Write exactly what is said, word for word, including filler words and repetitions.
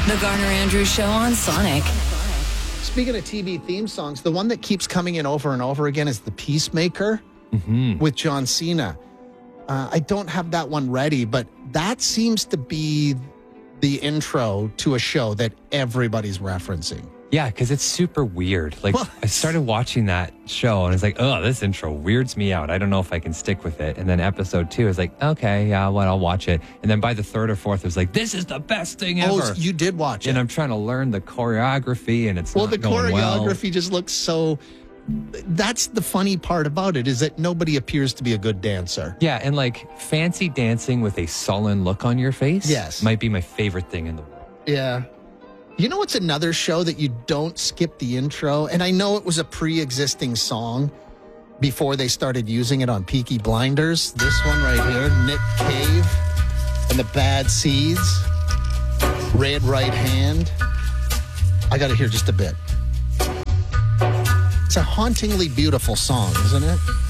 The Garner Andrews Show on Sonic. Speaking of T V theme songs, the one that keeps coming in over and over again is The Peacemaker mm-hmm. with John Cena. Uh, I don't have that one ready, but that seems to be the intro to a show that everybody's referencing. Yeah, because it's super weird. Like, Well, I started watching that show and it's like, oh, this intro weirds me out. I don't know if I can stick with it. And then episode two is like, okay, yeah, well, I'll watch it. And then by the third or fourth, it was like, this is the best thing ever. Oh, you did watch it. And I'm trying to learn the choreography and it's well, not the going well. choreography just looks so... That's the funny part about it, is that nobody appears to be a good dancer. Yeah, and like fancy dancing with a sullen look on your face Yes. might be my favorite thing in the world. Yeah. You know what's another show that you don't skip the intro? And I know it was a pre-existing song before they started using it on Peaky Blinders. This one right here, Nick Cave and the Bad Seeds, Red Right Hand. I got to hear just a bit. It's a hauntingly beautiful song, isn't it?